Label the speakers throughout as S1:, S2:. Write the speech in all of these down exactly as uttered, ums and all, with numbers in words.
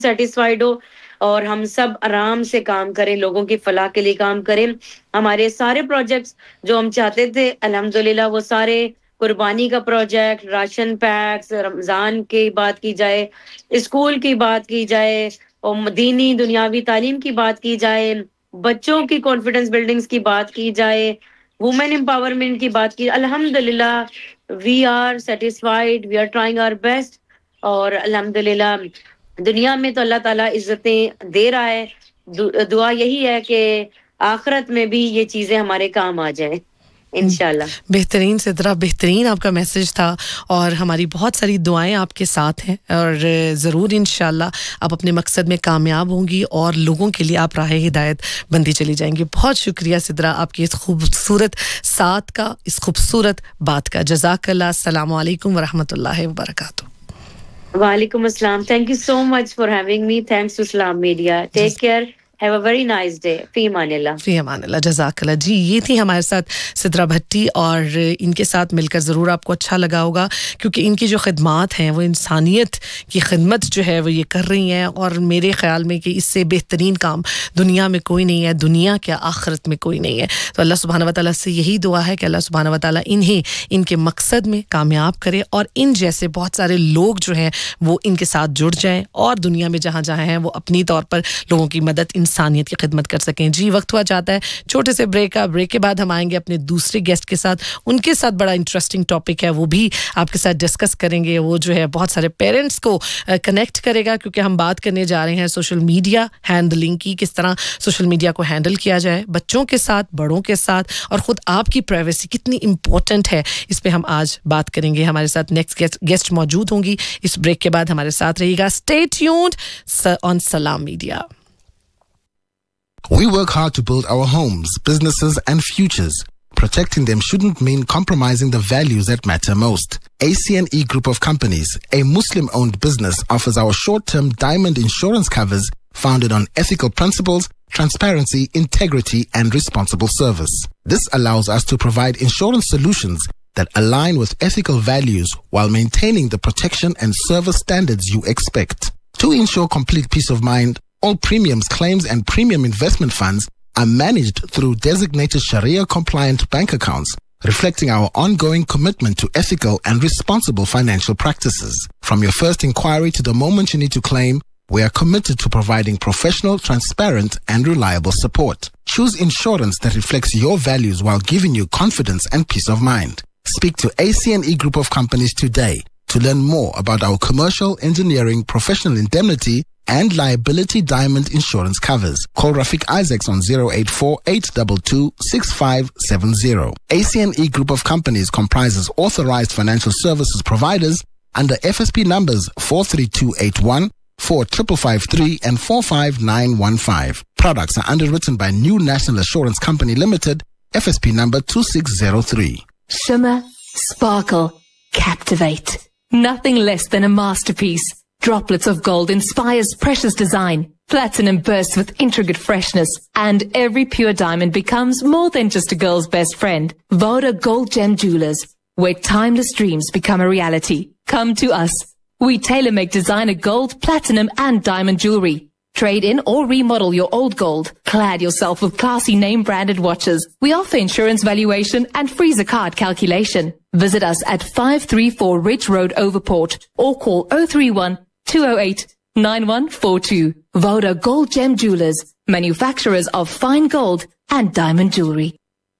S1: Satisfied हो और हम सब आराम से काम करें, लोगों की फलाह के लिए काम करें। हमारे सारे प्रोजेक्ट्स जो हम चाहते थे अल्हम्दुलिल्लाह वो सारे कुर्बानी का प्रोजेक्ट, राशन पैक्स, रमज़ान की बात की जाए, स्कूल की बात की जाए और दीनी दुनियावी तालीम की बात की जाए, बच्चों की कॉन्फिडेंस बिल्डिंग्स की बात की जाए, वुमेन एम्पावरमेंट की बात की, अल्हम्दुलिल्लाह we are satisfied, we are trying our best और अल्हम्दुलिल्लाह दुनिया में तो अल्लाह ताला इज्जतें दे रहा है। दु, दुआ यही है कि आखिरत में भी ये चीजें हमारे काम आ जाएं इंशाल्लाह।
S2: बेहतरीन सिद्रा, बेहतरीन आपका मैसेज था और हमारी बहुत सारी दुआएं आपके साथ हैं और ज़रूर इंशाल्लाह आप अपने मकसद में कामयाब होंगी और लोगों के लिए आप राह हिदायत बनती चली जाएंगी। बहुत शुक्रिया सिद्रा आपकी इस खूबसूरत साथ का, इस खूबसूरत बात का। जज़ाकल्लाह। अस्सलामु अलैकुम व रहमतुल्लाहि व बरकातहू।
S1: वालेकुम अस्सलाम। Thank you so much for having me. Thanks to Islam Media. Take care. Have a very nice day. फी अमानिल्लाह।
S2: फी अमानिल्लाह। जज़ाकल्लाह। जी, ये थी हमारे साथ सिद्रा भट्टी और इनके साथ मिलकर ज़रूर आपको अच्छा लगा होगा क्योंकि इनकी जो खिदमात हैं वो इंसानियत की खिदमत जो है वो ये कर रही हैं और मेरे ख़्याल में कि इससे बेहतरीन काम दुनिया में कोई नहीं है, दुनिया क्या आखिरत में कोई नहीं है। तो अल्लाह सुब्हानहू व तआला से यही दुआ है कि अल्लाह सुब्हानहू व तआला इन्हें इनके मकसद में कामयाब करे और इन जैसे बहुत सारे लोग जो हैं वो इनके साथ जुड़ जाएँ और दुनिया में जहाँ जहाँ हैं वो अपनी तौर पर लोगों की मदद, इंसानियत की खिदमत कर सकें। जी, वक्त हुआ जाता है छोटे से ब्रेक का। ब्रेक के बाद हम आएंगे अपने दूसरे गेस्ट के साथ। उनके साथ बड़ा इंटरेस्टिंग टॉपिक है, वो भी आपके साथ डिस्कस करेंगे। वो जो है बहुत सारे पेरेंट्स को कनेक्ट करेगा क्योंकि हम बात करने जा रहे हैं सोशल मीडिया हैंडलिंग की, किस तरह सोशल मीडिया को हैंडल किया जाए बच्चों के साथ, बड़ों के साथ और ख़ुद आपकी प्राइवेसी कितनी इंपॉर्टेंट है, इस पे हम आज बात करेंगे। हमारे साथ नेक्स्ट गेस्ट गेस्ट मौजूद होंगी। इस ब्रेक के बाद हमारे साथ रहिएगा। स्टे ट्यून्ड ऑन सलाम media.
S3: We work hard to build our homes, businesses, and futures. Protecting them shouldn't mean compromising the values that matter most. A C N E Group of Companies, a Muslim-owned business, offers our short-term diamond insurance covers founded on ethical principles, transparency, integrity, and responsible service. This allows us to provide insurance solutions that align with ethical values while maintaining the protection and service standards you expect. To ensure complete peace of mind, all premiums, claims, and premium investment funds are managed through designated Sharia-compliant bank accounts, reflecting our ongoing commitment to ethical and responsible financial practices. From your first inquiry to the moment you need to claim, we are committed to providing professional, transparent, and reliable support. Choose insurance that reflects your values while giving you confidence and peace of mind. Speak to A C N E Group of Companies today to learn more about our commercial, engineering, professional indemnity, and liability diamond insurance covers. Call Rafiq Isaacs on zero eight four, eight two two, six five seven zero. A C N E Group of Companies comprises authorized financial services providers under F S P numbers four three two eight one, four five five three, and four five nine one five. Products are underwritten by New National Assurance Company Limited, F S P number two six zero three.
S4: Shimmer, sparkle, captivate. Nothing less than a masterpiece. Droplets of gold inspires precious design. Platinum bursts with intricate freshness. And every pure diamond becomes more than just a girl's best friend. Voda Gold Gem Jewelers, where timeless dreams become a reality. Come to us. We tailor-make designer gold, platinum, and diamond jewelry. Trade in or remodel your old gold. Clad yourself with classy name-branded watches. We offer insurance valuation and freezer card calculation. Visit us at five three four Ridge Road, Overport, or call zero three one, two zero eight, nine one four two. Voda Gold Gem Jewelers, manufacturers of fine gold and diamond jewelry.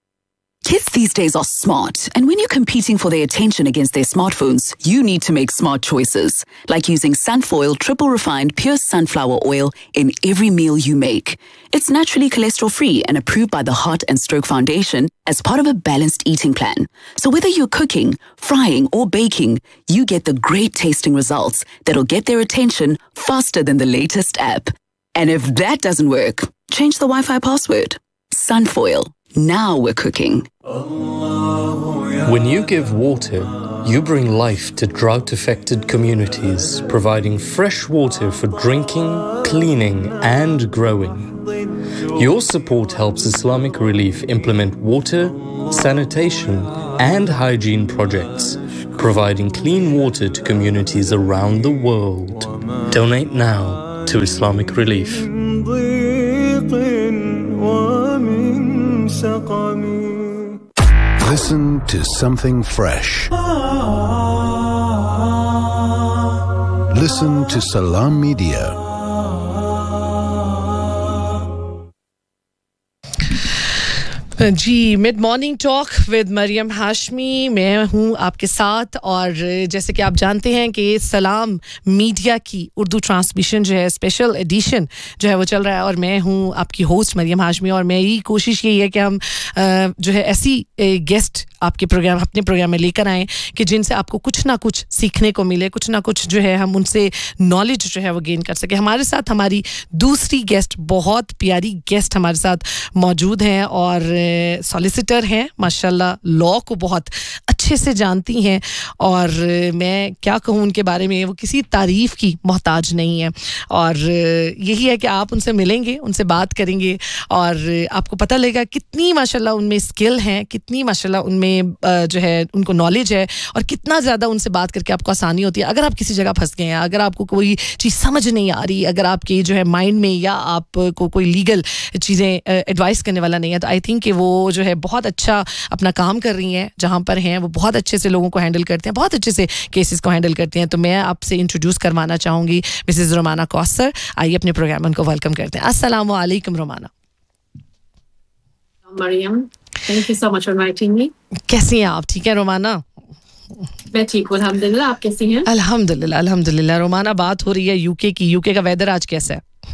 S5: Kids these days are smart, and when you're competing for their attention against their smartphones, you need to make smart choices, like using Sunfoil triple refined pure sunflower oil in every meal you make. It's naturally cholesterol-free and approved by the Heart and Stroke Foundation as part of a balanced eating plan. So whether you're cooking, frying, or baking, you get the great tasting results that'll get their attention faster than the latest app. And if that doesn't work, change the Wi-Fi password. Sunfoil. Now we're cooking.
S6: When you give water, you bring life to drought-affected communities, providing fresh water for drinking, cleaning, and growing. Your support helps Islamic Relief implement water, sanitation, and hygiene projects, providing clean water to communities around the world. Donate now to Islamic relief.
S7: Listen to something fresh. Listen to Salam Media.
S2: Ji mid morning talk with Maryam Hashmi मैं हूं आपके साथ और जैसे कि आप जानते हैं कि सलाम मीडिया की उर्दू ट्रांसमिशन जो है स्पेशल एडिशन जो है वो चल रहा है और मैं हूं आपकी होस्ट मरियम हाशमी और मेरी कोशिश यही है कि हम जो है ऐसी गेस्ट आपके प्रोग्राम अपने प्रोग्राम में लेकर आएँ कि जिनसे आपको कुछ ना कुछ सीखने को मिले कुछ ना कुछ जो है हम उनसे नॉलेज जो है वो गेन कर सके हमारे साथ हमारी दूसरी गेस्ट बहुत प्यारी गेस्ट हमारे साथ मौजूद हैं और सॉलिसिटर हैं माशाल्लाह लॉ को बहुत अच्छे से जानती हैं और मैं क्या कहूँ उनके बारे में वो किसी तारीफ़ की मोहताज नहीं है और यही है कि आप उनसे मिलेंगे उनसे बात करेंगे और आपको पता लगेगा कितनी माशाल्लाह उनमें स्किल हैं कितनी माशाल्लाह उनमें जो है उनको नॉलेज है और कितना ज़्यादा उनसे बात करके आपको आसानी होती है अगर आप किसी जगह फंस गए हैं अगर आपको कोई चीज़ समझ नहीं आ रही अगर आपके जो है माइंड में या आपको कोई लीगल चीज़ें एडवाइस करने वाला नहीं है तो आई थिंक कि वो जो है बहुत अच्छा अपना काम कर रही हैं जहाँ पर हैं वो बहुत अच्छे से लोगों को हैंडल करते हैं बहुत अच्छे से केसेस को हैंडल करते हैं तो मैं आपसे इंट्रोड्यूस करवाना चाहूँगी मिसेस रोमाना कौसर आइए अपने प्रोग्राम उनको वेलकम करते हैं अस्सलाम वालेकुम Romana
S8: Maryam thank you so much for inviting me
S2: कैसी हैं आप ठीक है रोमाना
S8: मैं ठीक हूँ अल्हम्दुलिल्लाह आप कैसी हैं
S2: अल्हम्दुलिल्लाह अल्हम्दुलिल्लाह रोमाना बात हो रही है यूके की यूके का वेदर आज कैसा है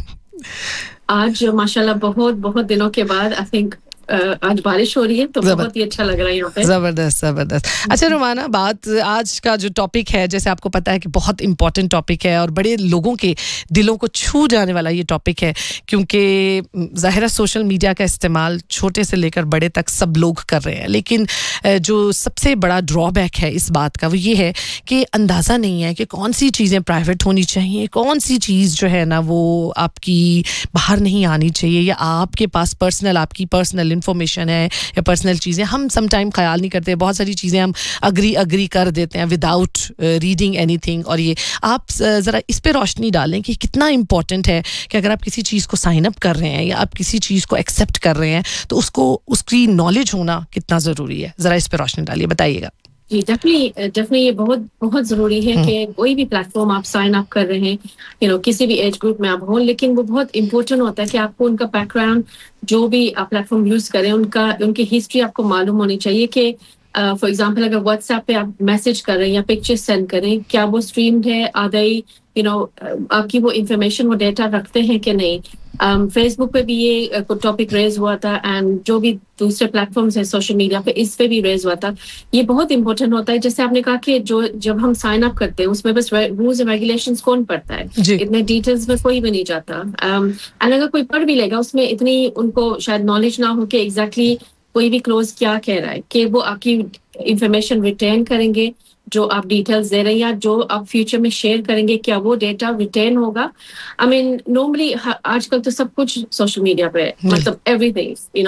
S8: आज माशाल्लाह बहुत बहुत दिनों के बाद आई थिंक आज बारिश हो रही है तो बहुत ही अच्छा लग रहा है यहाँ पे
S2: जबरदस्त जबरदस्त अच्छा रोमाना बात आज का जो टॉपिक है जैसे आपको पता है कि बहुत इंपॉर्टेंट टॉपिक है और बड़े लोगों के दिलों को छू जाने वाला ये टॉपिक है क्योंकि ज़ाहिर है सोशल मीडिया का इस्तेमाल छोटे से लेकर बड़े तक सब लोग कर रहे हैं लेकिन जो सबसे बड़ा ड्रॉबैक है इस बात का वो ये है कि अंदाज़ा नहीं है कि कौन सी चीज़ें प्राइवेट होनी चाहिए कौन सी चीज़ जो है ना वो आपकी बाहर नहीं आनी चाहिए या आपके पास पर्सनल आपकी पर्सनल इन्फॉर्मेशन है या पर्सनल चीज़ें हम सम टाइम ख्याल नहीं करते बहुत सारी चीज़ें हम अग्री अग्री कर देते हैं विदाउट रीडिंग एनीथिंग और ये आप ज़रा इस पे रोशनी डालें कि कितना इम्पॉर्टेंट है कि अगर आप किसी चीज़ को साइन अप कर रहे हैं या आप किसी चीज़ को एक्सेप्ट कर रहे हैं तो उसको उसकी नॉलेज होना कितना ज़रूरी है ज़रा इस पे रोशनी डालिए बताइएगा
S8: जी डेफिनेटली डेफिनेटली ये बहुत बहुत ज़रूरी है कि कोई भी प्लेटफॉर्म आप साइन अप कर रहे हैं यू नो किसी भी एज ग्रुप में आप हो लेकिन वो बहुत इंपॉर्टेंट होता है कि आपको उनका बैकग्राउंड जो भी आप प्लेटफॉर्म यूज़ करें उनका उनकी हिस्ट्री आपको मालूम होनी चाहिए कि फॉर एग्जांपल अगर व्हाट्सएप पे आप मैसेज कर रहे हैं या पिक्चर सेंड करें क्या वो स्ट्रीम्ड है आदि यू नो आपकी वो इंफॉर्मेशन वो डेटा रखते हैं कि नहीं फेसबुक um, पे भी ये uh, टॉपिक रेज हुआ था एंड जो भी दूसरे प्लेटफॉर्म्स हैं सोशल मीडिया पे इस पे भी रेज हुआ था ये बहुत इंपॉर्टेंट होता है जैसे आपने कहा कि जो जब हम साइन अप करते हैं उसमें बस रूल्स एंड रेगुलेशंस कौन पढ़ता है इतने डिटेल्स में कोई भी नहीं जाता एंड um, अगर कोई पढ़ भी लेगा उसमें इतनी उनको शायद नॉलेज ना हो कि एग्जैक्टली कोई भी क्लोज क्या कह रहा है कि वो आपकी इंफॉर्मेशन रिटेन करेंगे जो आप डिटेल्स दे रहे हैं या जो आप फ्यूचर में शेयर करेंगे क्या वो डेटा रिटेन होगा आई मीन नॉर्मली आजकल तो सब कुछ सोशल मीडिया पे मतलब everything you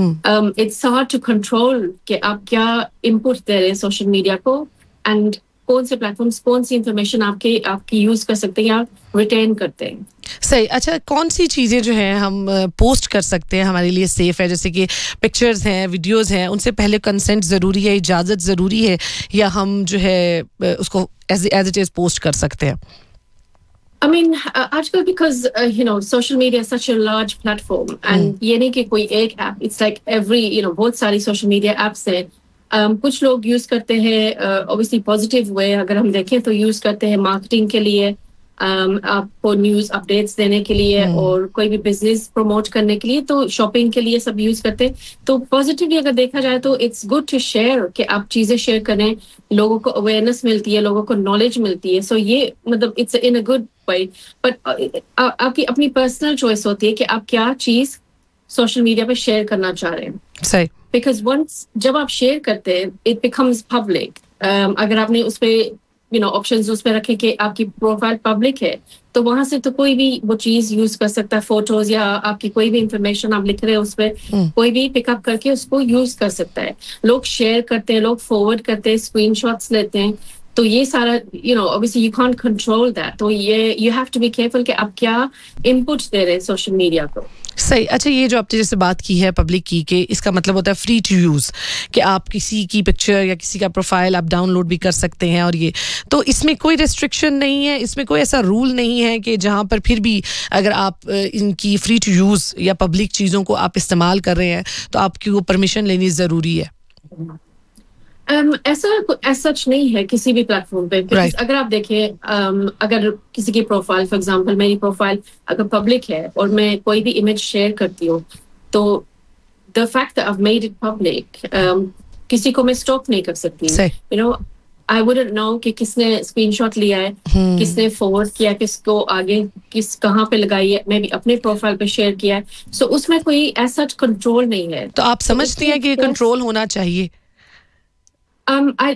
S8: know it's hard to control कि आप क्या इनपुट दे रहे हैं सोशल मीडिया को एंड कौन से प्लेटफॉर्म्स कौन सी इंफॉर्मेशन आपके आपकी यूज कर सकते हैं या रिटेन करते हैं
S2: सही अच्छा कौन सी चीज़ें जो हैं हम पोस्ट कर सकते हैं हमारे लिए सेफ़ है जैसे कि पिक्चर्स हैं वीडियोस हैं उनसे पहले कंसेंट ज़रूरी है इजाज़त ज़रूरी है या हम जो है उसको as as it is post कर सकते हैं
S8: I mean, uh, आजकल because uh, you know social media is such a large platform and mm. ये नहीं कि कोई एक app it's like every you know बहुत सारी social media apps हैं um, कुछ लोग यूज करते हैं ऑब्वियसली पॉजिटिव वे अगर हम देखें तो यूज करते हैं मार्केटिंग के लिए um, आपको न्यूज अपडेट्स देने के लिए hmm. और कोई भी बिजनेस प्रमोट करने के लिए तो शॉपिंग के लिए सब यूज करते हैं तो पॉजिटिवली अगर देखा जाए तो इट्स गुड टू शेयर कि आप चीजें शेयर करें लोगों को अवेयरनेस मिलती है लोगों को नॉलेज मिलती है सो so ये मतलब it's in a good way but आपकी अपनी पर्सनल चॉइस होती है कि आप क्या चीज सोशल मीडिया पे शेयर करना चाह रहे हैं
S2: सही
S8: बिकॉज वंस जब आप शेयर करते हैं इट बिकम्स पब्लिक अगर आपने उस पे यू नो ऑप्शंस उस पे रखे कि आपकी प्रोफाइल पब्लिक है तो वहां से तो कोई भी वो चीज यूज कर सकता है फोटोज या आपकी कोई भी इंफॉर्मेशन आप लिख रहे हैं उस पे hmm. कोई भी पिकअप करके उसको यूज कर सकता है लोग शेयर करते हैं लोग फॉरवर्ड करते हैं स्क्रीनशॉट्स लेते हैं तो ये सारा you know obviously you can't control that, तो ये you have to be careful कि आप क्या input दे रहे हैं सोशल मीडिया को.
S2: सही. अच्छा, ये जो आपने जैसे बात की है पब्लिक की कि इसका मतलब होता है फ्री टू यूज़, कि आप किसी की पिक्चर या किसी का प्रोफाइल आप डाउनलोड भी कर सकते हैं, और ये तो इसमें कोई रेस्ट्रिक्शन नहीं है, इसमें कोई ऐसा रूल नहीं है कि जहाँ पर फिर भी अगर आप इनकी फ्री टू यूज़ या पब्लिक चीज़ों को आप इस्तेमाल कर रहे हैं तो आपकी वो परमिशन लेनी ज़रूरी है.
S8: Um, ऐसा ऐसा सच नहीं है किसी भी प्लेटफॉर्म पे. right. अगर आप देखें um, अगर किसी की प्रोफाइल फॉर एग्जांपल मेरी प्रोफाइल अगर पब्लिक है और मैं कोई भी इमेज शेयर करती हूँ तो the fact that I have made it public किसी को मैं स्टॉप नहीं कर सकती. You know I wouldn't know कि किसने स्क्रीनशॉट लिया है, hmm. किसने फॉरवर्ड किया, किसको आगे किस कहाँ पे लगाई है, मैं भी अपने प्रोफाइल पे शेयर किया है. सो so, उसमें कोई ऐसा कंट्रोल नहीं है.
S2: तो आप समझती हैं कि कंट्रोल होना चाहिए?
S8: Um, I,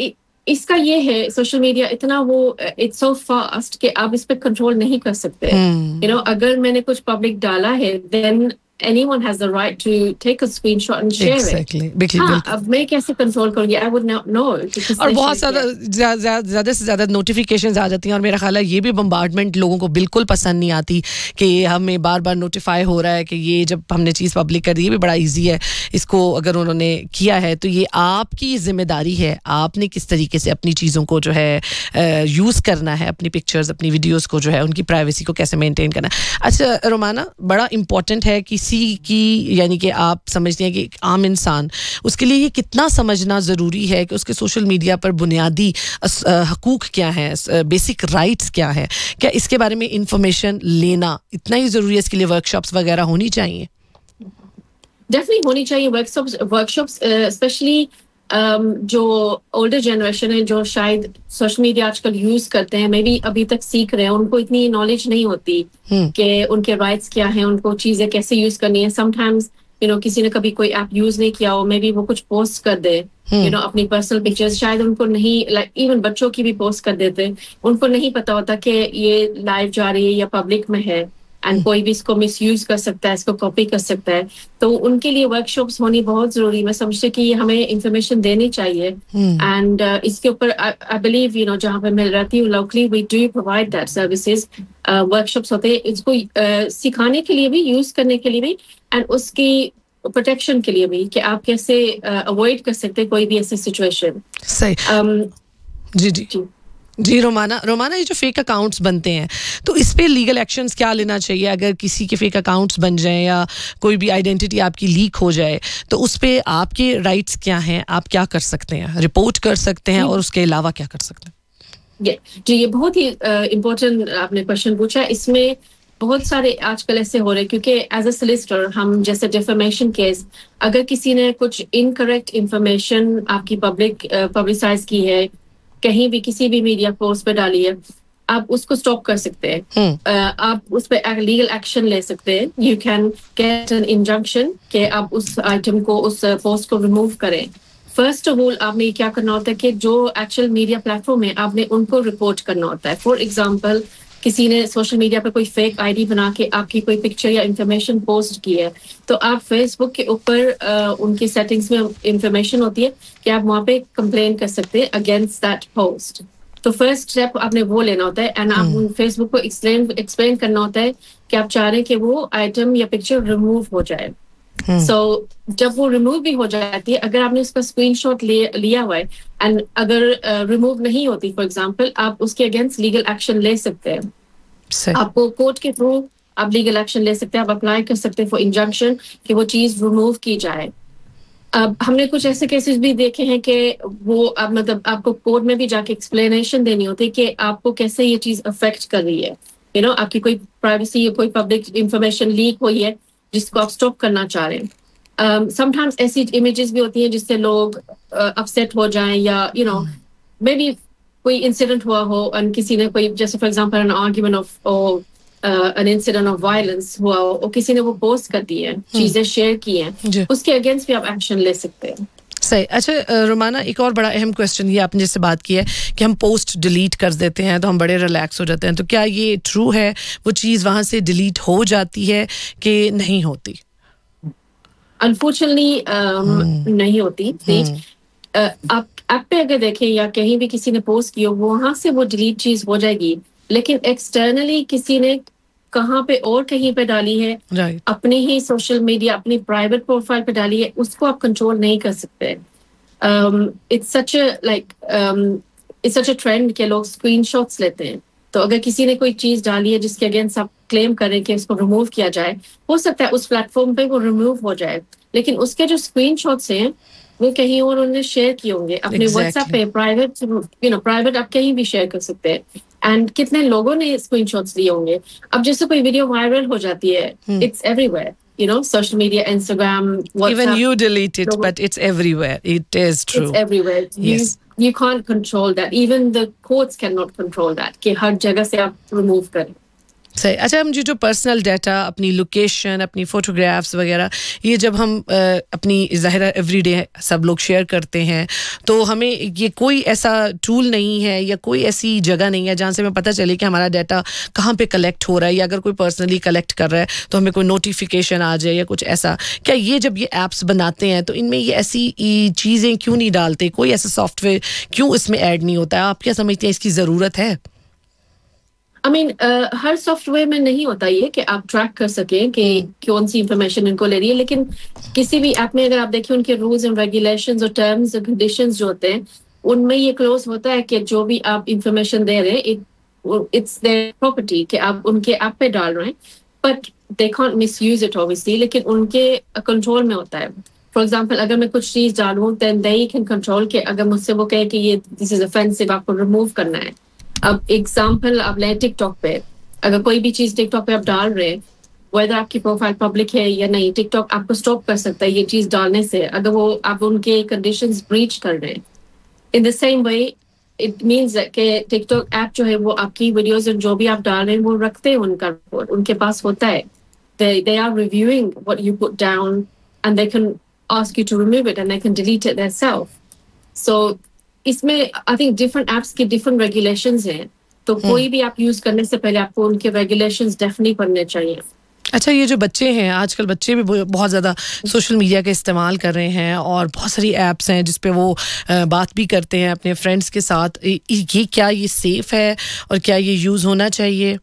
S8: इसका ये है सोशल मीडिया इतना वो इट्स सो फास्ट कि आप इस पे कंट्रोल नहीं कर सकते. यू नो अगर मैंने कुछ पब्लिक डाला है then anyone has the right to take a screenshot and share
S2: exactly.
S8: it.
S2: Exactly.
S8: हाँ, अब मैं कैसे कंट्रोल करूँगी? I would not know.
S2: और बहुत ज़्यादा ज़्यादा से ज़्यादा नोटिफिकेशंस आ जाती हैं, और मेरा ख्याल है ये भी बम्बार्डमेंट लोगों को बिल्कुल पसंद नहीं आती कि हमें बार बार नोटिफाई हो रहा है कि ये जब हमने चीज़ पब्लिक कर दी. ये भी बड़ा ईजी है, इसको अगर उन्होंने किया है तो ये आपकी जिम्मेदारी है, आपने किस तरीके से अपनी चीज़ों को जो है यूज़ करना है, अपनी पिक्चर्स अपनी वीडियोज़ को जो है उनकी प्राइवेसी को कैसे मेनटेन करना है. अच्छा रोमाना, बड़ा इंपॉर्टेंट है कि की यानी कि आप समझते हैं कि एक आम इंसान उसके लिए ये कितना समझना ज़रूरी है कि उसके सोशल मीडिया पर बुनियादी हकूक़ क्या हैं, बेसिक राइट्स क्या है, क्या इसके बारे में इंफॉर्मेशन लेना इतना ही ज़रूरी है? इसके लिए वर्कशॉप्स वगैरह होनी चाहिए?
S8: डेफिनेटली होनी चाहिए वर्कशॉप्स वर्कशॉप्स स्पेशली जो ओल्डर जनरेशन है जो शायद सोशल मीडिया आजकल यूज करते हैं, मे बी अभी तक सीख रहे हैं, उनको इतनी नॉलेज नहीं होती hmm. कि उनके राइट्स क्या हैं, उनको चीजें कैसे यूज करनी है. समटाइम्स यू नो किसी ने कभी कोई ऐप यूज नहीं किया हो, मे बी वो कुछ पोस्ट कर दे यू hmm. नो अपनी पर्सनल पिक्चर्स, शायद उनको नहीं लाइक like, इवन बच्चों की भी पोस्ट कर देते, उनको नहीं पता होता कि ये लाइव जा रही है या पब्लिक में है एंड कोई भी इसको मिसयूज कर सकता है, इसको कॉपी कर सकता है. तो उनके लिए वर्कशॉप्स होनी बहुत जरूरी. मैं समझती कि हमें इंफॉर्मेशन देनी चाहिए एंड uh, इसके ऊपर आई बिलीव यू नो जहाँ पे मैं रहती हूँ locally we do provide that services. Workshops होते हैं इसको uh, सिखाने के लिए भी, यूज करने के लिए भी एंड उसकी प्रोटेक्शन के लिए भी कि आप कैसे अवॉइड uh, कर सकते हैं कोई भी ऐसी सिचुएशन.
S2: सही. um, जी जी जी जी रोमाना रोमाना ये जो फेक अकाउंट्स बनते हैं तो इस पे लीगल एक्शंस क्या लेना चाहिए? अगर किसी के फेक अकाउंट्स बन जाएं या कोई भी आइडेंटिटी आपकी लीक हो जाए तो उस पे आपके राइट्स क्या हैं, आप क्या कर सकते हैं? रिपोर्ट कर सकते हैं और उसके अलावा क्या कर सकते हैं?
S8: yeah, जी ये बहुत ही इम्पोर्टेंट uh, आपने क्वेश्चन पूछा. इसमें बहुत सारे आजकल ऐसे हो रहे हैं क्योंकि एज अ सोलिसिटर हम जैसे डिफेमेशन केस अगर किसी ने कुछ इनकरेक्ट इंफॉर्मेशन आपकी पब्लिक पब्लिसाइज की है, कहीं भी किसी भी मीडिया पोस्ट पे डाली है, आप उसको स्टॉप कर सकते हैं. hmm. uh, आप उस पर लीगल एक्शन ले सकते हैं. You can get an injunction कि आप उस आइटम को उस पोस्ट को रिमूव करें. फर्स्ट ऑफ ऑल आपने क्या करना होता है कि जो एक्चुअल मीडिया प्लेटफॉर्म है आपने उनको रिपोर्ट करना होता है. फॉर एग्जाम्पल किसी ने सोशल मीडिया पर कोई फेक आईडी बना के आपकी कोई पिक्चर या इंफॉर्मेशन पोस्ट की है तो आप फेसबुक के ऊपर uh, उनकी सेटिंग्स में इंफॉर्मेशन होती है कि आप वहाँ पे कंप्लेन कर सकते हैं अगेंस्ट दैट पोस्ट. तो फर्स्ट स्टेप आपने वो लेना होता है एंड आप फेसबुक को एक्सप्लेन एक्सप्लेन करना होता है कि आप चाह रहे हैं कि वो आइटम या पिक्चर रिमूव हो जाए. सो so, जब वो रिमूव भी हो जाती है, अगर आपने उसका स्क्रीनशॉट ले, लिया हुआ है एंड अगर रिमूव uh, नहीं होती फॉर एग्जांपल, आप उसके अगेंस्ट लीगल एक्शन ले सकते हैं. आपको कोर्ट के थ्रू आप लीगल एक्शन ले सकते हैं, आप अप्लाई कर सकते हैं फॉर इंजंक्शन कि वो चीज रिमूव की जाए. अब हमने कुछ ऐसे केसेस भी देखे हैं कि वो अब मतलब आपको कोर्ट में भी जाके एक्सप्लेनेशन देनी होती है कि आपको कैसे ये चीज अफेक्ट कर रही है. यू नो आपकी कोई प्राइवेसी या कोई पब्लिक इंफॉर्मेशन लीक हुई है जिसको आप स्टॉप करना चाह रहे हैं. समटाइम्स um, ऐसी इमेजेस भी होती हैं जिससे लोग अपसेट uh, हो जाएं या यू नो मे बी कोई इंसिडेंट हुआ हो और किसी ने कोई जैसे for example N argument of an incident of violence हुआ हो और किसी ने वो पोस्ट कर दी है, चीजें शेयर की हैं, उसके अगेंस्ट भी आप एक्शन ले सकते हैं.
S2: सही. अच्छा रोमाना, एक और बड़ा अहम क्वेश्चन ये आपने जैसे बात की है कि हम पोस्ट डिलीट कर देते हैं तो हम बड़े रिलैक्स हो जाते हैं, तो क्या ये ट्रू है? वो चीज़ वहाँ से डिलीट हो जाती है कि नहीं होती?
S8: Unfortunately um, hmm. नहीं होती. hmm. uh, आप ऐप पे अगर देखें या कहीं भी किसी ने पोस्ट की हो वहां से वो डिलीट चीज हो जाएगी, लेकिन एक्सटर्नली किसी ने कहाँ पे और कहीं पे डाली है,
S2: right.
S8: अपनी ही सोशल मीडिया अपनी प्राइवेट प्रोफाइल पे डाली है, उसको आप कंट्रोल नहीं कर सकते. It's such a like it's such a trend कि लोग स्क्रीनशॉट्स लेते हैं. तो अगर किसी ने कोई चीज डाली है जिसके अगेंस्ट आप क्लेम करें कि उसको रिमूव किया जाए, हो सकता है उस प्लेटफॉर्म पे वो रिमूव हो जाए, लेकिन उसके जो स्क्रीनशॉट्स हैं वो कहीं और उन्होंने शेयर किए होंगे अपने व्हाट्सएप पे प्राइवेट, यू नो प्राइवेट आप कहीं भी शेयर कर सकते हैं. एंड कितने लोगों ने स्क्रीनशॉट्स लिए होंगे. अब जैसे कोई वीडियो वायरल हो जाती है, it's everywhere, you know, social media, Instagram, WhatsApp.
S2: Even you delete it, but it's everywhere. It is true.
S8: It's everywhere.
S2: Yes.
S8: You, you can't control that. Even the courts cannot control that. कि हर जगह से आप remove करें.
S2: सही. अच्छा, हम जो personal data, अपनी लोकेशन, अपनी फोटोग्राफ्स वगैरह, ये जब हम आ, अपनी ज़ाहिर एवरीडे सब लोग शेयर करते हैं, तो हमें ये कोई ऐसा टूल नहीं है या कोई ऐसी जगह नहीं है जहाँ से हमें पता चले कि हमारा डाटा कहाँ पे कलेक्ट हो रहा है, या अगर कोई पर्सनली कलेक्ट कर रहा है तो हमें कोई नोटिफिकेशन आ जाए या कुछ ऐसा. क्या ये जब ये ऐप्स बनाते हैं तो इनमें ये ऐसी चीज़ें क्यों नहीं डालते, कोई ऐसा सॉफ्टवेयर क्यों इसमें ऐड नहीं होता है? आप क्या समझते हैं इसकी ज़रूरत है?
S8: I mean, uh, her software में नहीं होता ये कि आप ट्रैक कर सकें कि कौन सी इंफॉर्मेशन इनको ले रही है, लेकिन किसी भी ऐप में अगर आप देखें उनके रूल्स एंड रेगुलेशंस और टर्म्स एंड कंडीशंस जो होते हैं उनमें ये क्लोज होता है कि जो भी आप इंफॉर्मेशन दे रहे हैं इट्स देयर प्रॉपर्टी कि आप उनके ऐप पे डाल रहे हैं, but they can't misuse it obviously, लेकिन उनके कंट्रोल में होता है. फॉर एग्जाम्पल अगर मैं कुछ चीज डालूं देन दे कैन कंट्रोल के अगर मुझसे वो कहे कि ये दिस इज ऑफेंसिव, आपको रिमूव करना है. अब एग्जाम्पल आप लें टिकटॉक पे, अगर कोई भी चीज टिकटॉक पे आप डाल रहे हैं, वेदर आपकी प्रोफाइल पब्लिक है या नहीं, टिकटॉक आपको स्टॉप कर सकता है ये चीज डालने से अगर वो आप उनके कंडीशंस ब्रीच कर रहे हैं. In the same way it means कि टिकटॉक ऐप जो है वो आपकी वीडियोस जो भी आप डाल रहे हैं वो रखते हैं उनका रिपोर्ट, उनके पास होता है. They are reviewing what you put down and they can ask you to remove it and they can delete it देयरसेल्फ. सो इसमें आई थिंक डिफरेंट एप्स के डिफरेंट रेगुलेशंस हैं, तो कोई भी आप यूज करने से पहले आपको उनके रेगुलेशंस डेफिनेटली पढ़ने चाहिए.
S2: अच्छा, ये जो बच्चे हैं आजकल, बच्चे भी बहुत ज़्यादा सोशल मीडिया का इस्तेमाल कर रहे हैं और बहुत सारी ऐप्स हैं जिस पे वो बात भी करते हैं अपने फ्रेंड्स के साथ. ये क्या ये सेफ है और क्या ये यूज़ होना चाहिए?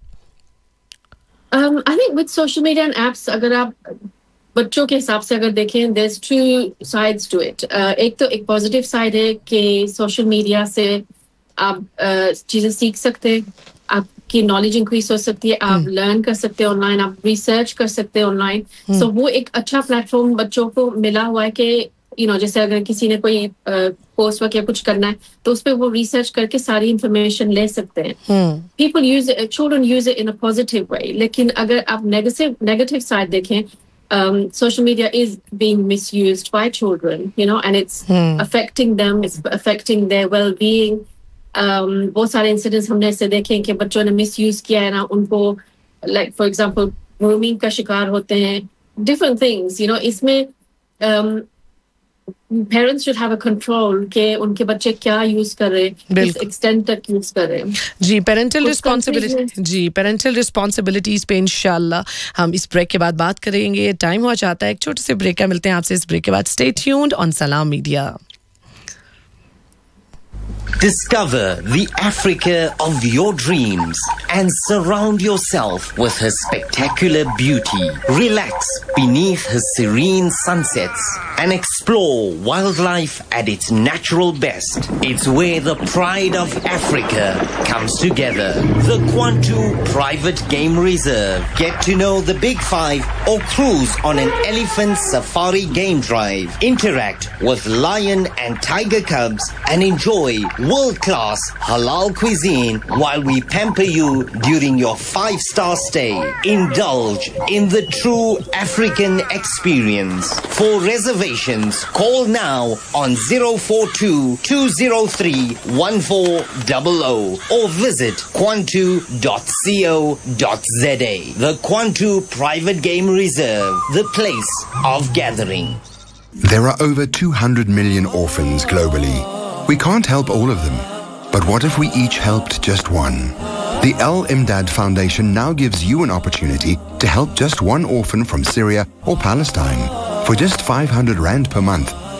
S8: I think with social media and apps अगर आप बच्चों के हिसाब से अगर देखें there is two sides to it. एक तो एक पॉजिटिव साइड है कि सोशल मीडिया से आप uh, चीज़ें सीख सकते हैं, आपकी नॉलेज इंक्रीज हो सकती है, आप लर्न कर सकते हैं ऑनलाइन, आप रिसर्च कर सकते हैं ऑनलाइन. सो वो एक अच्छा प्लेटफॉर्म बच्चों को मिला हुआ है कि यू नो जैसे अगर किसी ने कोई कोर्स वर्क या कुछ करना है तो उस पर वो रिसर्च करके सारी इंफॉर्मेशन ले सकते हैं. People use it, children use it in a positive way. लेकिन अगर आप नेगेटिव नेगेटिव साइड देखें, Um, social media is being misused by children, you know, and it's hmm. affecting them, it's affecting their well-being. Um, बहुत सारे incidents हमने ऐसे देखे कि बच्चों ने misuse किया है ना, उनको like for example grooming का शिकार होते हैं, different things, you know. इसमें um, parents should have a control कि उनके बच्चे क्या यूज कर रहे हैं, किस एक्सटेंट तक यूज कर रहे हैं.
S2: जी, पेरेंटल रिस्पॉन्सिबिलिटी जी पेरेंटल रिस्पॉन्सिबिलिटीज पे इंशाल्लाह हम इस ब्रेक के बाद बात करेंगे. टाइम हुआ चाहता है एक छोटे से ब्रेक का, मिलते हैं आपसे इस ब्रेक के बाद. स्टे ट्यून्ड ऑन सलाम media.
S9: Discover the Africa of your dreams and surround yourself with her spectacular beauty. Relax beneath her serene sunsets and explore wildlife at its natural best. It's where the pride of Africa comes together. The Kwantu Private Game Reserve. Get to know the Big Five or cruise on an elephant safari game drive. Interact with lion and tiger cubs and enjoy world-class halal cuisine while we pamper you during your five-star stay. Indulge in the true African experience. For reservations, call now on zero four two, two zero three, one four zero zero or visit kwantu dot co dot za. The Kwantu Private Game Reserve, the place of gathering.
S10: There are over two hundred million orphans globally. We can't help all of them, but what if we each helped just one? The Al Imdad Foundation now gives you an opportunity to help just one orphan from Syria or Palestine. For just five hundred rand per month,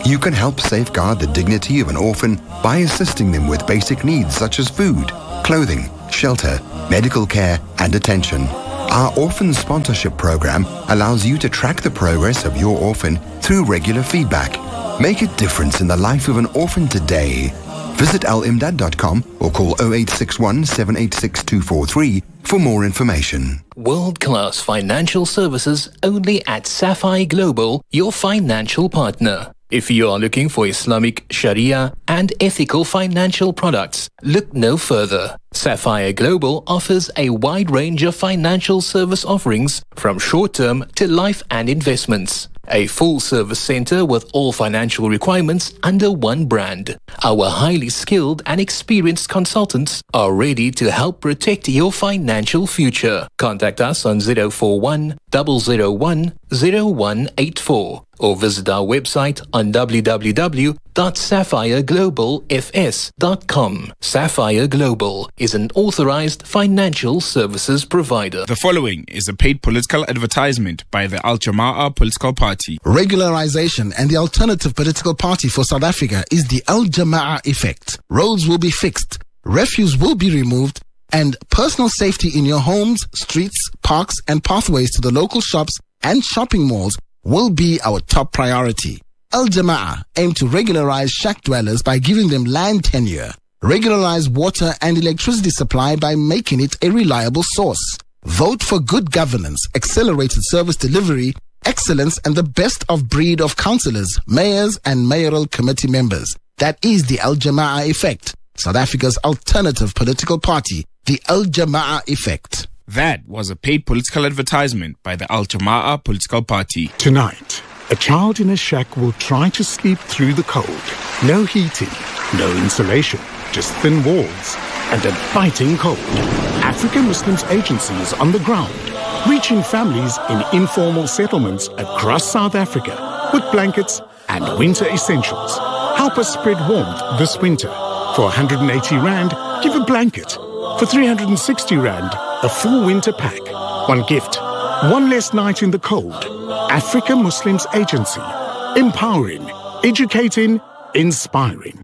S10: You can help safeguard the dignity of an orphan by assisting them with basic needs such as food, clothing, shelter, medical care, and attention. Our orphan sponsorship program allows you to track the progress of your orphan through regular feedback. Make a difference in the life of an orphan today. Visit al imdad dot com or call oh eight six one, seven eight six, two four three for more information.
S11: World-class financial services only at Sapphire Global, your financial partner. If you are looking for Islamic, Sharia and ethical financial products, look no further. Sapphire Global offers a wide range of financial service offerings from short-term to life and investments. A full-service center with all financial requirements under one brand. Our highly skilled and experienced consultants are ready to help protect your financial future. Contact us on zero four one, zero zero one, zero one eight four or visit our website on w w w dot sapphire global f s dot com. Sapphire Global is an authorized financial services provider.
S12: The following is a paid political advertisement by the Al Jama'ah political party.
S3: Regularization and the alternative political party for South Africa is the Al Jama'ah effect. Roads will be fixed, refuse will be removed, and personal safety in your homes, streets, parks, and pathways to the local shops and shopping malls will be our top priority. Al Jama'ah aim to regularize shack dwellers by giving them land tenure, regularize water and electricity supply by making it a reliable source. Vote for good governance, accelerated service delivery, excellence, and the best of breed of councillors, mayors, and mayoral committee members. That is the Al Jama'ah effect, South Africa's alternative political party, the Al Jama'ah effect.
S12: That was a paid political advertisement by the Al Jama'ah political party.
S13: Tonight, a child in a shack will try to sleep through the cold. No heating, no insulation, just thin walls and a biting cold. African Muslims Agency is on the ground, reaching families in informal settlements across South Africa with blankets and winter essentials. Help us spread warmth this winter. For one hundred eighty rand, give a blanket. For three hundred sixty rand, a full winter pack. One gift, one less night in the cold. African Muslims Agency. Empowering, educating, inspiring.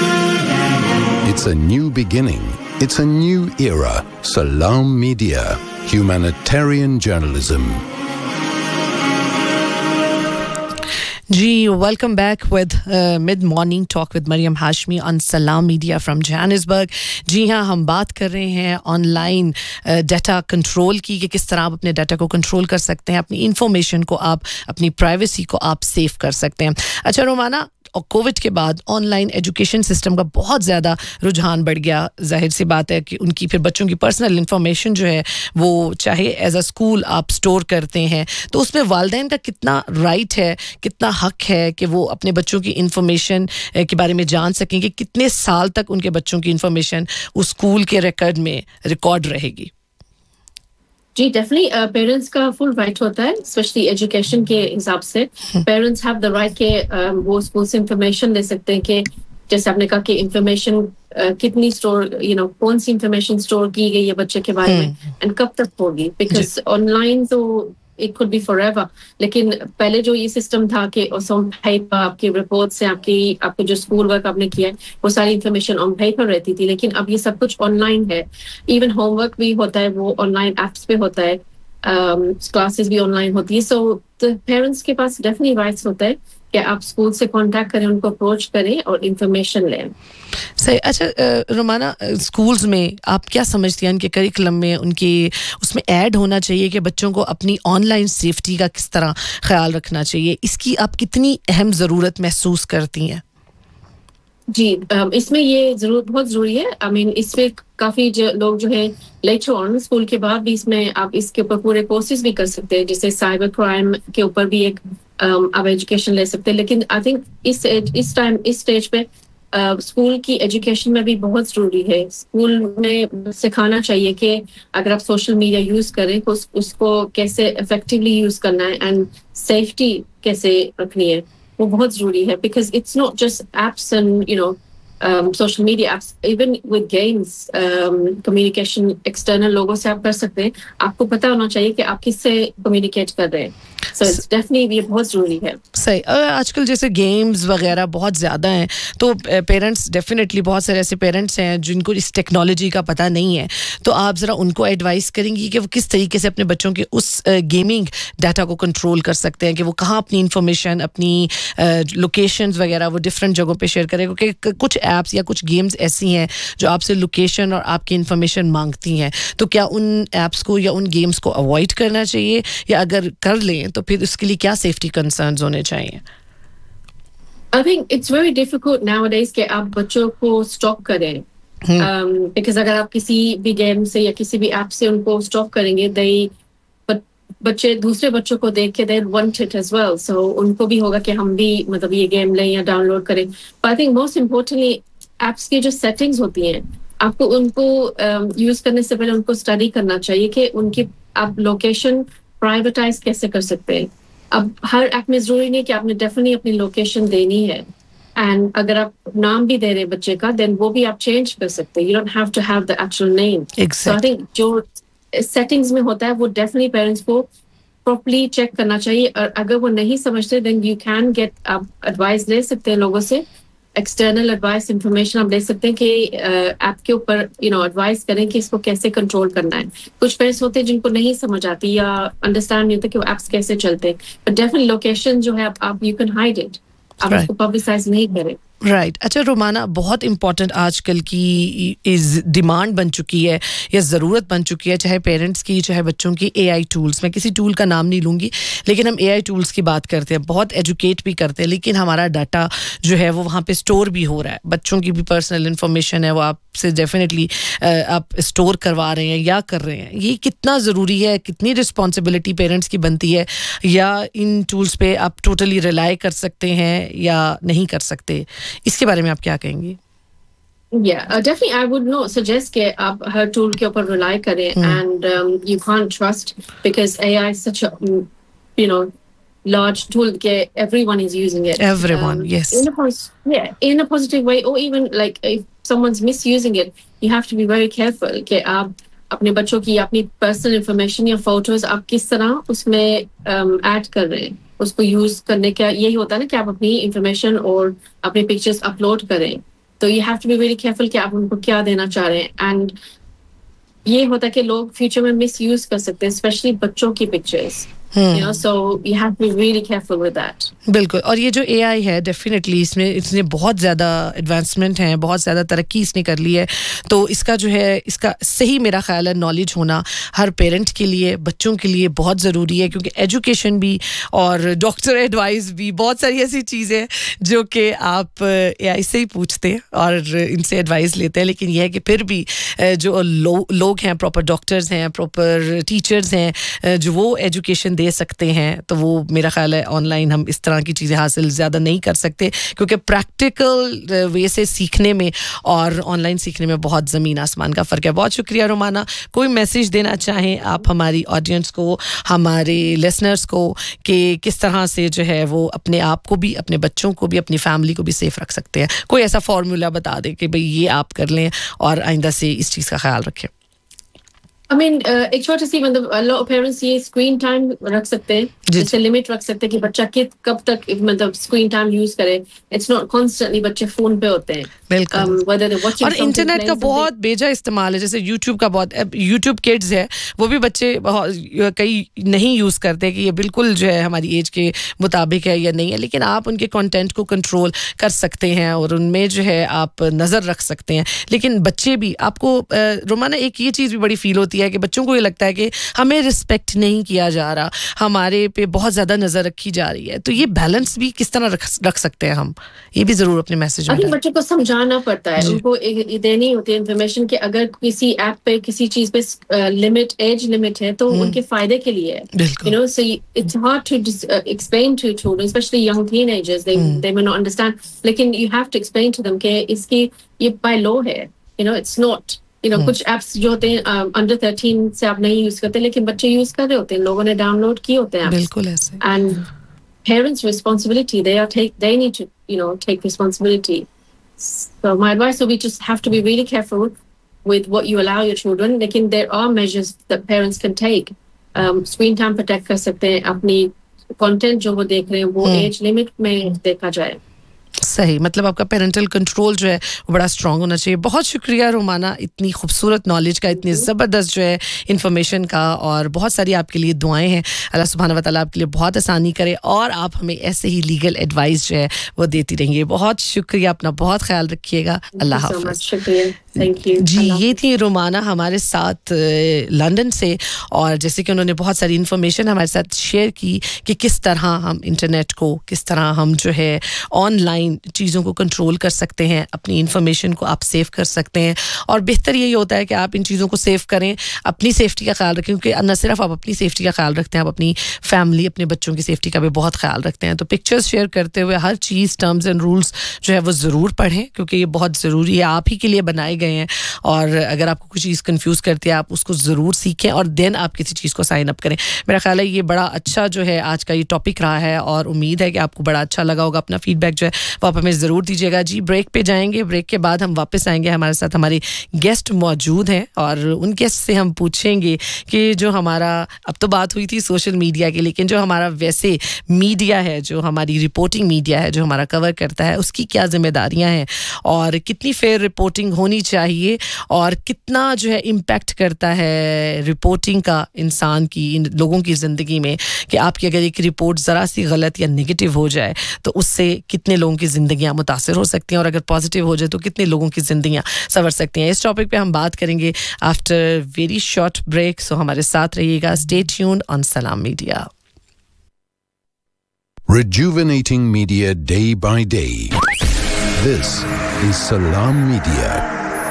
S7: It's a new beginning. It's a new era. Salam Media. Humanitarian journalism.
S2: Ji, welcome back with uh, mid-morning talk with Mariam Hashmi on Salam Media from Johannesburg. जी हाँ, हम बात कर रहे हैं online data control की कि किस तरह आप अपने डाटा को कंट्रोल कर सकते हैं, अपनी इंफॉर्मेशन को आप, अपनी प्राइवेसी को आप सेव कर सकते हैं. अच्छा रोमाना, और कोविड के बाद ऑनलाइन एजुकेशन सिस्टम का बहुत ज़्यादा रुझान बढ़ गया. जाहिर सी बात है कि उनकी फिर बच्चों की पर्सनल इंफॉर्मेशन जो है वो चाहे एज अ स्कूल आप स्टोर करते हैं, तो उसमें वालिदैन का कितना राइट है, कितना हक है कि वो अपने बच्चों की इंफॉर्मेशन के बारे में जान सकें कि कितने साल तक उनके बच्चों की इंफॉर्मेशन उस स्कूल के रिकॉर्ड में रिकॉर्ड रहेगी.
S8: जी डेफिनेटली पेरेंट्स का फुल राइट होता है, स्पेशली एजुकेशन के हिसाब से. पेरेंट्स हैव द राइट के uh, वो स्कूल से इंफॉर्मेशन ले सकते हैं कि जैसे आपने कहा कि इंफॉर्मेशन uh, कितनी स्टोर, यू नो, कौन सी इंफॉर्मेशन स्टोर की गई है बच्चे के बारे में एंड कब तक होगी, बिकॉज ऑनलाइन तो इट कुड बी फॉरएवर. लेकिन पहले जो ये सिस्टम था कि ऑन पेपर आपकी रिपोर्ट से आपकी आपको जो स्कूल वर्क आपने किया है वो सारी इंफॉर्मेशन ऑन पेपर रहती थी, लेकिन अब ये सब कुछ ऑनलाइन है. इवन होमवर्क भी होता है वो ऑनलाइन एप्स पे होता है, क्लासेस um, भी ऑनलाइन होती है. सो द पेरेंट्स के पास डेफिनेटली राइट्स होता है कि आप स्कूल से कांटेक्ट करें, उनको अप्रोच करें और इंफॉर्मेशन लें.
S2: सही. अच्छा रोमाना, स्कूल्स में आप क्या समझती हैं उनके करिकुलम में, उनकी उसमें ऐड होना चाहिए कि बच्चों को अपनी ऑनलाइन सेफ्टी का किस तरह ख्याल रखना चाहिए, इसकी आप कितनी अहम ज़रूरत महसूस करती हैं?
S8: जी इसमें ये जरूर बहुत ज़रूरी है. आई मीन इसमें काफ़ी जो लोग जो है लेटर ऑन स्कूल के बाद भी इसमें आप इसके ऊपर पूरे कोर्सेज भी कर सकते हैं, जैसे साइबर क्राइम के ऊपर भी एक um, आप एजुकेशन ले सकते हैं. लेकिन आई थिंक इस इस टाइम इस स्टेज पे स्कूल uh, की एजुकेशन में भी बहुत ज़रूरी है. स्कूल में सिखाना चाहिए कि अगर आप सोशल मीडिया यूज़ करें तो उस, उसको कैसे इफेक्टिवली यूज़ करना है एंड सेफ्टी कैसे रखनी है, वो बहुत ज़रूरी है. Because it's not just apps and you know social media apps, even with games communication external लोगों से आप कर सकते हैं. आपको पता होना चाहिए कि आप किससे कम्युनिकेट कर रहे हैं. So it's definitely ये बहुत ज़रूरी है.
S2: सही. आजकल जैसे गेम्स वगैरह बहुत ज़्यादा हैं तो पेरेंट्स डेफिनेटली बहुत सारे ऐसे पेरेंट्स हैं जिनको इस टेक्नोलॉजी का पता नहीं है, तो आप ज़रा उनको एडवाइस करेंगी कि वो किस तरीके से अपने बच्चों के उस गेमिंग डाटा को कंट्रोल कर सकते हैं कि वो कहाँ अपनी इंफॉर्मेशन, अपनी लोकेशंस वगैरह वो डिफरेंट जगहों पे शेयर करें, क्योंकि कुछ ऐप्स या कुछ गेम्स ऐसी हैं जो आपसे लोकेशन और आपकी इंफॉर्मेशन मांगती हैं. तो क्या उन ऐप्स को या उन गेम्स को अवॉइड करना चाहिए, या अगर कर लें तो फिर उसके लिए क्या सेफ्टी कंसर्न्स होने चाहिए?
S8: I think it's very difficult nowadays कि आप बच्चों को स्टॉप करें, um, because अगर आप किसी भी गेम से या किसी भी ऐप से उनको स्टॉप करेंगे, they बच्चे दूसरे बच्चों को देख के they want it as well, so उनको भी होगा कि हम भी मतलब ये गेम लें या डाउनलोड करें. But I think most importantly apps की जो settings होती हैं, आपको उनको यूज um, करने से पहले उनको स्टडी करना चाहिए कि उनकी आप लोकेशन प्राइवेटाइज कैसे कर सकते हैं. अब हर ऐप में जरूरी नहीं कि आपने डेफिनेटली अपनी लोकेशन देनी है, एंड अगर आप नाम भी दे रहे हैं बच्चे का, देन वो भी आप चेंज कर सकते हैं. You don't have to have the actual name. So I think जो सेटिंग्स में होता है वो डेफिनेटली पेरेंट्स को प्रॉपर्ली चेक करना चाहिए, और अगर वो नहीं समझते देन यू कैन गेट, आप एडवाइस ले सकते हैं लोगों से, एक्सटर्नल एडवाइस, इंफॉर्मेशन आप ले सकते हैं कि ऐप के ऊपर यू नो एडवाइस करें कि इसको कैसे कंट्रोल करना है. कुछ पेरेंट्स होते हैं जिनको नहीं समझ आती या अंडरस्टैंड नहीं होता कि वो ऐप्स कैसे चलते हैं, बट डेफिनेटली लोकेशन जो है आप यू कैन हाइड इट, आप उसको पब्लिसाइज नहीं करें.
S2: Right right. अच्छा रोमाना, बहुत इंपॉर्टेंट आजकल की इस डिमांड बन चुकी है या ज़रूरत बन चुकी है, चाहे पेरेंट्स की चाहे बच्चों की, एआई टूल्स. मैं किसी टूल का नाम नहीं लूँगी, लेकिन हम एआई टूल्स की बात करते हैं, बहुत एजुकेट भी करते हैं, लेकिन हमारा डाटा जो है वो वहाँ पे स्टोर भी हो रहा है. बच्चों की भी पर्सनल इन्फॉर्मेशन है वो आपसे डेफिनेटली आप स्टोर करवा रहे हैं या कर रहे हैं. ये कितना ज़रूरी है, कितनी रिस्पॉन्सिबिलिटी पेरेंट्स की बनती है, या इन टूल्स पे आप टोटली रिलाई कर सकते हैं या नहीं कर सकते, इसके बारे में आप क्या कहेंगी?
S8: Yeah, uh, definitely I would not suggest कि आप हर टूल के ऊपर rely करें, hmm. and um, you can't trust because A I is such a you know large tool that everyone is using it.
S2: Everyone, um, yes.
S8: In a pos- yeah, in a positive way, or even like if someone's misusing it, you have to be very careful कि आप अपने बच्चों की अपनी personal information या photos आप किस तरह उसमें um, add कर रहे हैं. उसको यूज करने का यही होता है ना कि आप अपनी इंफॉर्मेशन और अपने पिक्चर्स अपलोड करें, तो you have to be very careful कि आप उनको क्या देना चाह रहे हैं. एंड ये होता है कि लोग फ्यूचर में मिस यूज कर सकते हैं, स्पेशली बच्चों की pictures. You know, so you have to be really careful with that.
S2: बिल्कुल. और ये जो एआई है डेफिनेटली इसमें इसने बहुत ज़्यादा एडवांसमेंट है, बहुत ज़्यादा तरक्की इसने कर ली है, तो इसका जो है इसका सही मेरा ख्याल है नॉलेज होना हर पेरेंट के लिए, बच्चों के लिए बहुत ज़रूरी है, क्योंकि एजुकेशन भी और डॉक्टर एडवाइस भी बहुत सारी ऐसी चीज़ें जो कि आप एआई से ही पूछते हैं और इनसे एडवाइस लेते हैं, लेकिन यह है कि फिर भी जो लो, लोग हैं, प्रॉपर डॉक्टर्स हैं, प्रॉपर टीचर्स हैं, जो वो एजुकेशन दे सकते हैं, तो वो मेरा ख्याल है ऑनलाइन हम इस तरह की चीज़ें हासिल ज़्यादा नहीं कर सकते, क्योंकि प्रैक्टिकल वे से सीखने में और ऑनलाइन सीखने में बहुत ज़मीन आसमान का फ़र्क है. बहुत शुक्रिया रोमाना. कोई मैसेज देना चाहें आप हमारी ऑडियंस को, हमारे लिसनर्स को, कि किस तरह से जो है वो अपने आप को भी, अपने बच्चों को भी, अपनी फैमिली को भी सेफ रख सकते हैं? कोई ऐसा फॉर्मूला बता दें कि भाई ये आप कर लें और आइंदा से इस चीज़ का ख्याल रखें.
S8: I mean, uh, एक छोटी सी मतलब a lot of parents ये स्क्रीन टाइम रख सकते हैं, जैसे लिमिट रख सकते हैं कि बच्चा कित कब तक मतलब स्क्रीन टाइम यूज करे. इट्स नॉट कॉन्स्टेंटली बच्चे फोन पे होते हैं.
S2: बिल्कुल. um, और इंटरनेट का बहुत बेजा इस्तेमाल है, जैसे यूट्यूब का बहुत, यूट्यूब किड्स है वो भी बच्चे कई नहीं यूज़ करते कि ये बिल्कुल जो है हमारी एज के मुताबिक है या नहीं है, लेकिन आप उनके कंटेंट को कंट्रोल कर सकते हैं और उनमें जो है आप नज़र रख सकते हैं. लेकिन बच्चे भी आपको रोमाना एक ये चीज़ भी बड़ी फील होती है कि बच्चों को ये लगता है कि हमें रिस्पेक्ट नहीं किया जा रहा, हमारे पे बहुत ज़्यादा नज़र रखी जा रही है, तो ये बैलेंस भी किस तरह रख, रख सकते हैं हम, ये भी ज़रूर अपने मैसेज में.
S8: बच्चों को समझाना पड़ता है, उनको देनी होती है इन्फॉर्मेशन कि अगर किसी ऐप पे किसी चीज़ पे लिमिट, एज लिमिट है, तो उनके फायदे के लिए है. You know, so it's hard to explain to children, specially young teenagers, they they may not understand, लेकिन you have to explain to them कि इसकी ये बाय लॉ है. You know, it's not, you know, hmm. कुछ apps जो होते हैं under thirteen से आप नहीं यूज करते, लेकिन बच्चे यूज कर रहे होते हैं, लोगों ने डाउनलोड किए होते हैं.
S2: बिल्कुल ऐसे.
S8: And parents responsibility, they are take they need to you know take responsibility. So my advice would be just have to be really careful with what you allow your children. लेकिन there are measures that parents can take. um, screen time protect कर सकते हैं, अपनी content जो वो देख रहे हैं वो एज लिमिट में देखा जाए.
S2: सही, मतलब आपका पेरेंटल कंट्रोल जो है वो बड़ा स्ट्रांग होना चाहिए. बहुत शुक्रिया रोमाना, इतनी खूबसूरत नॉलेज का, इतनी ज़बरदस्त जो है इन्फॉर्मेशन का, और बहुत सारी आपके लिए दुआएं हैं. अल्लाह सुब्हानहू व तआला आपके लिए बहुत आसानी करे और आप हमें ऐसे ही लीगल एडवाइस जो है वो देती रहिए. बहुत शुक्रिया, अपना बहुत ख्याल रखिएगा. अल्लाह हाफ़िज़.
S8: शुक्रिया, थैंक यू
S2: जी. ये थी रोमाना हमारे साथ लंदन से, और जैसे कि उन्होंने बहुत सारी इन्फॉर्मेशन हमारे साथ शेयर की कि किस तरह हम इंटरनेट को, किस तरह हम जो है ऑनलाइन चीज़ों को कंट्रोल कर सकते हैं, अपनी इन्फॉर्मेशन को आप सेव कर सकते हैं. और बेहतर यही होता है कि आप इन चीज़ों को सेव करें, अपनी सेफ्टी का ख्याल रखें, क्योंकि न सिर्फ आप अपनी सेफ्टी का ख्याल रखते हैं, आप अपनी फैमिली, अपने बच्चों की सेफ्टी का भी बहुत ख्याल रखते हैं. तो पिक्चर्स शेयर करते हुए हर चीज़, टर्म्स एंड रूल्स जो है वो ज़रूर पढ़ें, क्योंकि ये बहुत ज़रूरी है, आप ही के लिए बनाए गए हैं. और अगर आपको कुछ चीज़ कंफ्यूज करती है, आप उसको ज़रूर सीखें और देन आप किसी चीज़ को साइन अप करें. मेरा ख्याल है ये बड़ा अच्छा जो है आज का ये टॉपिक रहा है, और उम्मीद है कि आपको बड़ा अच्छा लगा होगा. अपना फीडबैक जो है वो आप हमें ज़रूर दीजिएगा. जी, ब्रेक पे जाएंगे, ब्रेक के बाद हम वापस आएंगे. हमारे साथ हमारे गेस्ट मौजूद हैं, और उन गेस्ट से हम पूछेंगे कि जो हमारा, अब तो बात हुई थी सोशल मीडिया की, लेकिन जो हमारा वैसे मीडिया है, जो हमारी रिपोर्टिंग मीडिया है, जो हमारा कवर करता है, उसकी क्या जिम्मेदारियां हैं, और कितनी फेयर रिपोर्टिंग होनी चाहिए, और कितना जो है इम्पैक्ट करता है रिपोर्टिंग का इंसान की, इन लोगों की ज़िंदगी में, कि आपकी अगर एक रिपोर्ट ज़रा सी गलत या नेगेटिव हो जाए तो उससे कितने लोगों की ज़िंदगियां मुतासिर हो सकती हैं, और अगर पॉजिटिव हो जाए तो कितने लोगों की ज़िंदगियां संवर सकती हैं. इस टॉपिक पे हम बात करेंगे आफ्टर वेरी शॉर्ट ब्रेक. सो हमारे साथ रहिएगा. स्टे ट्यून्ड ऑन सलाम media.
S7: Rejuvenating media day by day. This is Salam Media.